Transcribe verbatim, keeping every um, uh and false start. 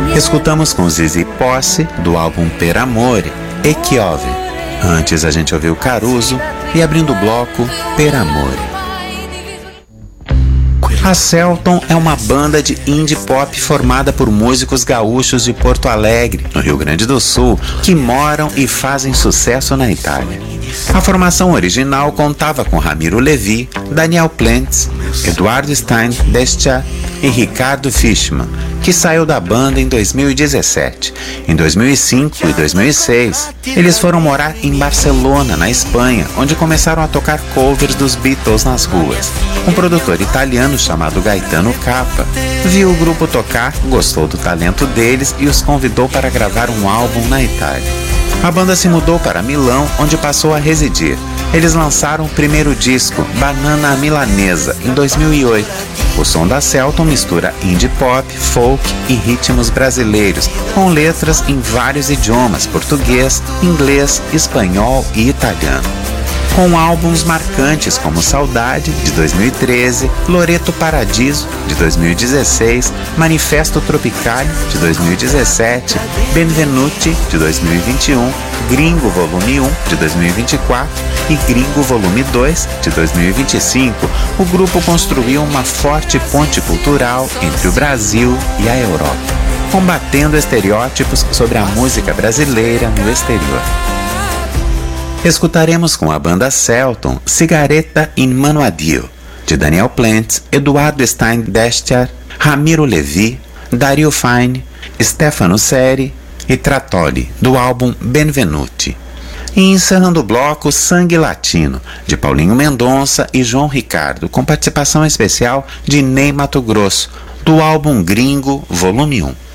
Escutamos com Zizi Posse, do álbum Per Amore, E Chiove. Antes a gente ouviu Caruso e, abrindo o bloco, Per Amore. A Celton é uma banda de indie pop formada por músicos gaúchos de Porto Alegre, no Rio Grande do Sul, que moram e fazem sucesso na Itália. A formação original contava com Ramiro Levi, Daniel Plantz, Eduardo Stein Destia e Ricardo Fishman, que saiu da banda em dois mil e dezessete. Em dois mil e cinco e dois mil e seis, eles foram morar em Barcelona, na Espanha, onde começaram a tocar covers dos Beatles nas ruas. Um produtor italiano chamado Gaetano Cappa viu o grupo tocar, gostou do talento deles e os convidou para gravar um álbum na Itália. A banda se mudou para Milão, onde passou a residir. Eles lançaram o primeiro disco, Banana Milanesa, em dois mil e oito. O som da Celton mistura indie pop, folk e ritmos brasileiros, com letras em vários idiomas, português, inglês, espanhol e italiano. Com álbuns marcantes como Saudade, de dois mil e treze, Loreto Paradiso, de dois mil e dezesseis, Manifesto Tropicale, de dois mil e dezessete, Benvenuti, de dois mil e vinte e um, Gringo Volume um, de dois mil e vinte e quatro e Gringo Volume dois, de dois mil e vinte e cinco, o grupo construiu uma forte ponte cultural entre o Brasil e a Europa, combatendo estereótipos sobre a música brasileira no exterior. Escutaremos com a banda Celton Cigaretta in Mano a Dio, de Daniel Plantz, Eduardo Stein Destia, Ramiro Levi, Dario Fine, Stefano Seri e Trattoli, do álbum Benvenuti. E encerrando o bloco, Sangue Latino, de Paulinho Mendonça e João Ricardo, com participação especial de Ney Matogrosso, do álbum Gringo, volume um.